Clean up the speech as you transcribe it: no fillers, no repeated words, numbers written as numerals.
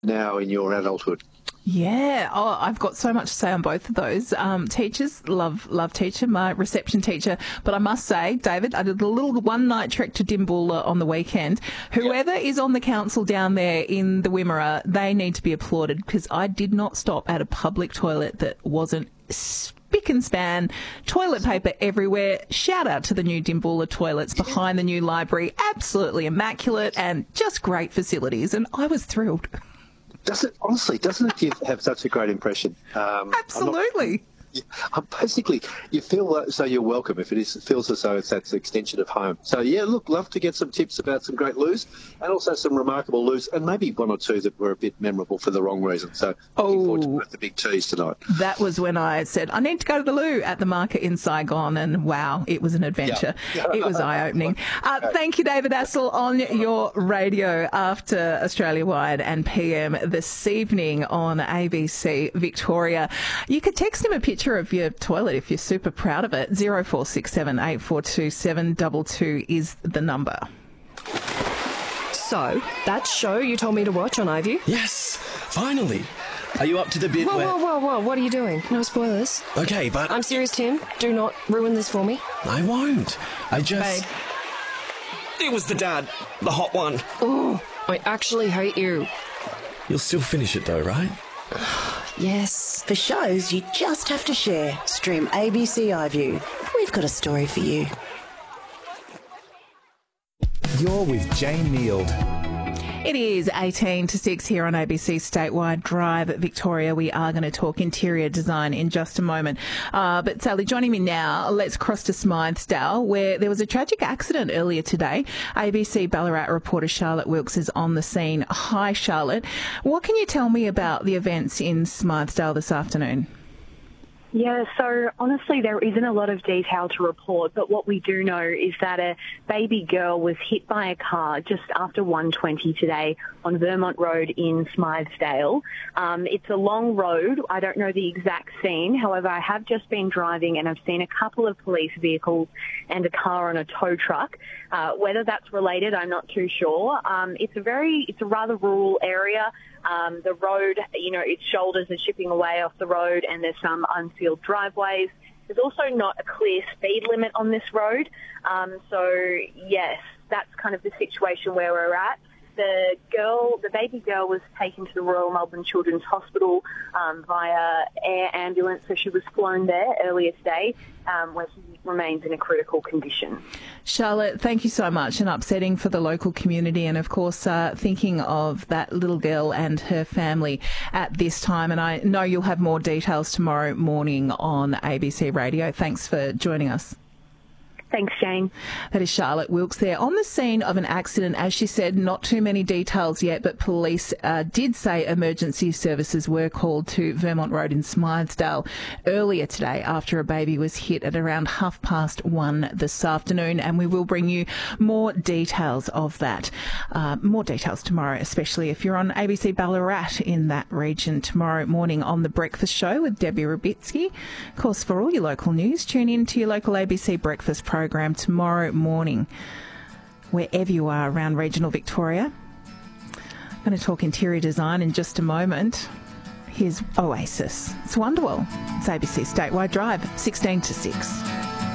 now in your adulthood? Yeah, I've got so much to say on both of those. Teachers, love teacher, my reception teacher. But I must say, David, I did a little one-night trek to Dimboola on the weekend. Whoever is on the council down there in the Wimmera, they need to be applauded, because I did not stop at a public toilet that wasn't spick and span, toilet paper everywhere. Shout out to the new Dimboola toilets behind the new library. Absolutely immaculate and just great facilities. And I was thrilled. Doesn't it have such a great impression? Absolutely. Basically, you feel so you're welcome if it feels as though it's that extension of home. So, yeah, look, love to get some tips about some great loos and also some remarkable loos, and maybe one or two that were a bit memorable for the wrong reason. So, looking forward to the big teas tonight. That was when I said, I need to go to the loo at the market in Saigon, and wow, it was an adventure. Yeah. It was eye-opening. Thank you, David Astle, on your radio after Australia-wide and PM this evening on ABC Victoria. You could text him a picture of your toilet if you're super proud of it. 0467 842 722 is the number. So, that show you told me to watch on iView? Yes, finally. Are you up to the bit where... Whoa, what are you doing? No spoilers. Okay, but... I'm serious, Tim. Do not ruin this for me. I won't. I just... Babe. It was the dad. The hot one. Oh, I actually hate you. You'll still finish it though, right? Yes. For shows you just have to share, stream ABC iView. We've got a story for you. You're with Jane Neal. It is 18 to 6 here on ABC Statewide Drive at Victoria. We are going to talk interior design in just a moment. But Sally, joining me now, let's cross to Smythesdale, where there was a tragic accident earlier today. ABC Ballarat reporter Charlotte Wilkes is on the scene. Hi, Charlotte. What can you tell me about the events in Smythesdale this afternoon? Yeah, so honestly, there isn't a lot of detail to report, but what we do know is that a baby girl was hit by a car just after 1:20 today on Vermont Road in Smythesdale. It's a long road. I don't know the exact scene. However, I have just been driving and I've seen a couple of police vehicles and a car on a tow truck. Whether that's related, I'm not too sure. It's a rather rural area. The road, its shoulders are chipping away off the road, and there's some unsealed driveways. There's also not a clear speed limit on this road. So, yes, that's kind of the situation where we're at. The baby girl was taken to the Royal Melbourne Children's Hospital via air ambulance, so she was flown there earlier today, where she remains in a critical condition. Charlotte, thank you so much, and upsetting for the local community, and of course thinking of that little girl and her family at this time. And I know you'll have more details tomorrow morning on ABC Radio. Thanks for joining us. Thanks, Jane. That is Charlotte Wilkes there on the scene of an accident. As she said, not too many details yet, but police did say emergency services were called to Vermont Road in Smythesdale earlier today after a baby was hit at around 1:30 this afternoon, and we will bring you more details of that. More details tomorrow, especially if you're on ABC Ballarat in that region tomorrow morning on The Breakfast Show with Debbie Rubitsky. Of course, for all your local news, tune in to your local ABC Breakfast program tomorrow morning, wherever you are around regional Victoria. I'm going to talk interior design in just a moment. Here's Oasis. It's Wonderwall. It's ABC Statewide Drive, 16 to 6.